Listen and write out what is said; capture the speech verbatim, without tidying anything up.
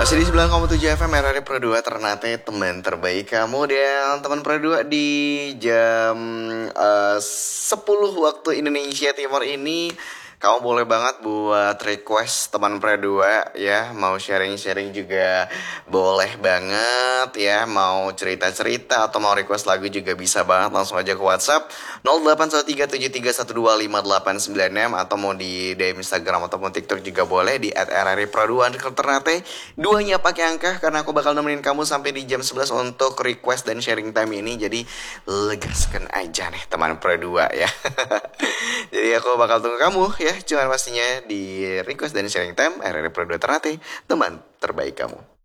Masih di sembilan koma tujuh F M R R Pro dua Ternate, teman terbaik kamu. Dan teman Pro dua di jam eh, sepuluh waktu Indonesia Timur ini, kamu boleh banget buat request teman Pro dua ya. Mau sharing-sharing juga boleh banget ya. Mau cerita-cerita atau mau request lagu juga bisa banget. Langsung aja ke WhatsApp nol delapan satu tiga tujuh tiga satu dua lima delapan sembilan enam, atau mau di D M Instagram ataupun TikTok juga boleh di at r r pro dua underscore ternate. Duanya pakai angka karena aku bakal nemenin kamu sampai di jam sebelas untuk request dan sharing time ini. Jadi legaskan aja nih teman Pro dua ya. Jadi aku bakal tunggu kamu ya. Cuman pastinya di request dan sharing time R R Pro dua Ternate, teman terbaik kamu.